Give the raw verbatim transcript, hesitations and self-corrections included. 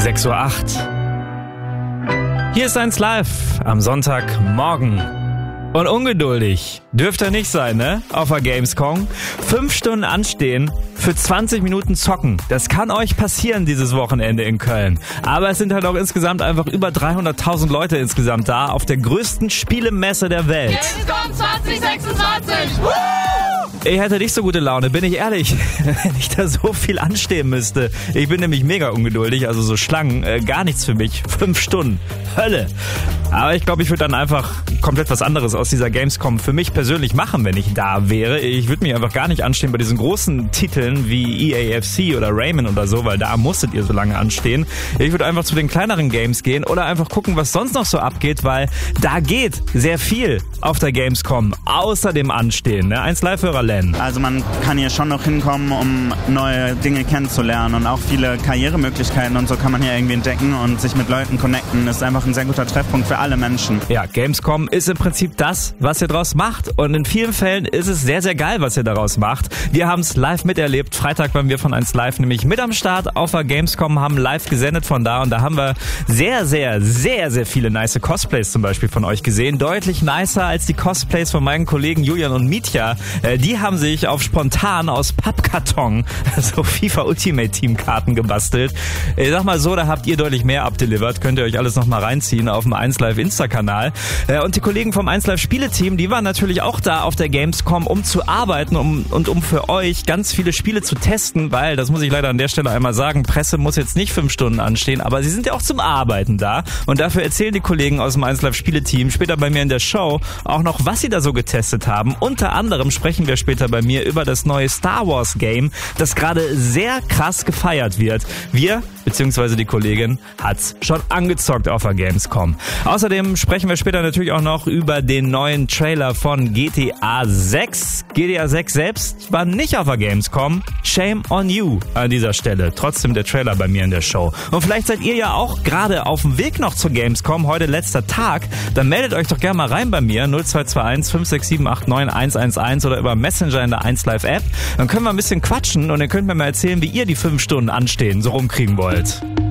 sechs Uhr acht. Hier ist eins live am Sonntagmorgen. Und ungeduldig dürft ihr nicht sein, ne? Auf der Gamescom. Fünf Stunden anstehen für zwanzig Minuten zocken. Das kann euch passieren dieses Wochenende in Köln. Aber es sind halt auch insgesamt einfach über dreihunderttausend Leute insgesamt da auf der größten Spielemesse der Welt. Gamescom zwanzig sechsundzwanzig! Woo! Ich hätte nicht so gute Laune, bin ich ehrlich, wenn ich da so viel anstehen müsste. Ich bin nämlich mega ungeduldig, also so Schlangen, äh, gar nichts für mich. Fünf Stunden. Hölle. Aber ich glaube, ich würde dann einfach komplett was anderes aus dieser Gamescom für mich persönlich machen, wenn ich da wäre. Ich würde mich einfach gar nicht anstehen bei diesen großen Titeln wie E A F C oder Rayman oder so, weil da musstet ihr so lange anstehen. Ich würde einfach zu den kleineren Games gehen oder einfach gucken, was sonst noch so abgeht, weil da geht sehr viel auf der Gamescom, außer dem Anstehen. Ne? eins Live-Hörer Len. Also man kann hier schon noch hinkommen, um neue Dinge kennenzulernen und auch viele Karrieremöglichkeiten und so kann man hier irgendwie entdecken und sich mit Leuten connecten. Das ist einfach ein sehr guter Treffpunkt für alle Menschen. Ja, Gamescom ist im Prinzip das, was ihr daraus macht. Und in vielen Fällen ist es sehr, sehr geil, was ihr daraus macht. Wir haben es live miterlebt. Freitag waren wir von eins live nämlich mit am Start auf der Gamescom, haben live gesendet von da. Und da haben wir sehr, sehr, sehr, sehr viele nice Cosplays zum Beispiel von euch gesehen. Deutlich nicer als die Cosplays von meinen Kollegen Julian und Mitya. Äh, die haben sich auf spontan aus Pappkarton so FIFA Ultimate Team Karten gebastelt. Ich sag mal so, da habt ihr deutlich mehr abdelivert. Könnt ihr euch alles nochmal reinziehen auf dem eins live Insta-Kanal. Und die Kollegen vom eins live Spieleteam, die waren natürlich auch da auf der Gamescom, um zu arbeiten um, und um für euch ganz viele Spiele zu testen, weil, das muss ich leider an der Stelle einmal sagen, Presse muss jetzt nicht fünf Stunden anstehen, aber sie sind ja auch zum Arbeiten da. Und dafür erzählen die Kollegen aus dem eins live Spieleteam später bei mir in der Show auch noch, was sie da so getestet haben. Unter anderem sprechen wir später bei mir über das neue Star Wars Game, das gerade sehr krass gefeiert wird. Wir, beziehungsweise die Kollegin, hat's schon angezockt auf der Gamescom. Außerdem sprechen wir später natürlich auch noch über den neuen Trailer von G T A sechs. G T A sechs selbst war nicht auf der Gamescom. Shame on you an dieser Stelle. Trotzdem der Trailer bei mir in der Show. Und vielleicht seid ihr ja auch gerade auf dem Weg noch zur Gamescom. Heute letzter Tag. Dann meldet euch doch gerne mal rein bei mir. null zwei zwei eins fünf sechs sieben acht neun eins eins eins oder über Messenger in der eins live App. Dann können wir ein bisschen quatschen und ihr könnt mir mal erzählen, wie ihr die fünf Stunden anstehen so rumkriegen wollt.